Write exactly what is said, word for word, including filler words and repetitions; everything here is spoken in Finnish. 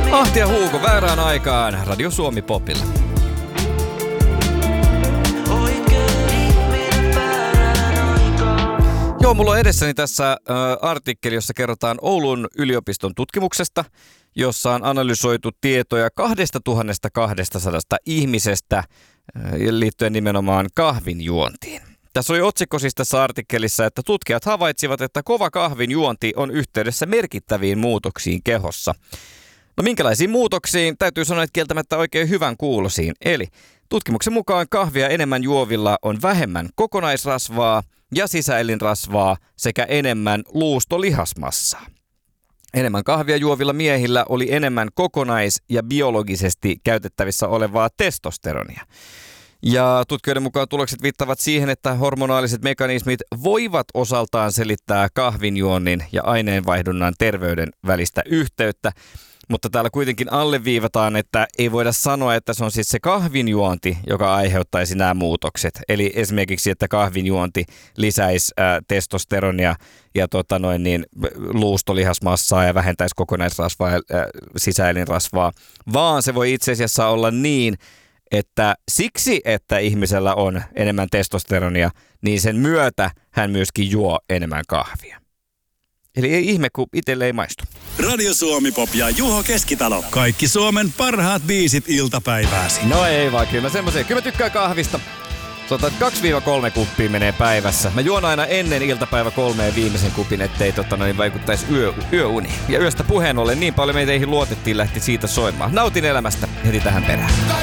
Ahti ja Hugo väärään aikaan Radio Suomi Popilla. Joo, mulla on edessäni tässä äh, artikkeli, jossa kerrotaan Oulun yliopiston tutkimuksesta, jossa on analysoitu tietoja kaksituhattakaksisataa ihmisestä äh, liittyen nimenomaan kahvin juontiin. Tässä oli otsikko siis tässä artikkelissa, että tutkijat havaitsivat, että kova kahvin juonti on yhteydessä merkittäviin muutoksiin kehossa. No minkälaisiin muutoksiin? Täytyy sanoa, että kieltämättä oikein hyvän kuulosiin. Eli tutkimuksen mukaan kahvia enemmän juovilla on vähemmän kokonaisrasvaa ja sisäelinrasvaa sekä enemmän luustolihasmassaa. Enemmän kahvia juovilla miehillä oli enemmän kokonais- ja biologisesti käytettävissä olevaa testosteronia. Ja tutkijoiden mukaan tulokset viittavat siihen, että hormonaaliset mekanismit voivat osaltaan selittää kahvinjuonnin ja aineenvaihdunnan terveyden välistä yhteyttä. Mutta täällä kuitenkin alleviivataan, että ei voida sanoa, että se on siis se kahvinjuonti, joka aiheuttaisi nämä muutokset. Eli esimerkiksi, että kahvinjuonti lisäisi ää, testosteronia ja tota noin, niin, luustolihasmassaa ja vähentäisi kokonaisrasvaa ja ää, sisäelinrasvaa. Vaan se voi itse asiassa olla niin, että siksi, että ihmisellä on enemmän testosteronia, niin sen myötä hän myöskin juo enemmän kahvia. Eli ei ihme, kun itselle ei maistu. Radio Suomi Pop ja Juho Keskitalo. Kaikki Suomen parhaat biisit iltapäivääsi. No ei vaan, kyllä mä semmoisen. Kyllä mä tykkään kahvista. Sanotaan, että kaksi kolme kuppia menee päivässä. Mä juon aina ennen iltapäivä kolmeen viimeisen kupin, ettei totta noin vaikuttaisi yö, yöuni. Ja yöstä puheen ollen niin paljon meitä eihin luotettiin lähti siitä soimaan. Nautin elämästä heti tähän perään.